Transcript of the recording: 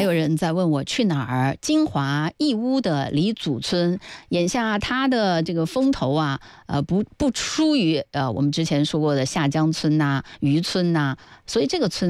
有人在问我去哪儿？金华义乌的李祖村，眼下它的这个风头啊，不输于我们之前说过的下江村呐、渔村呐，所以这个村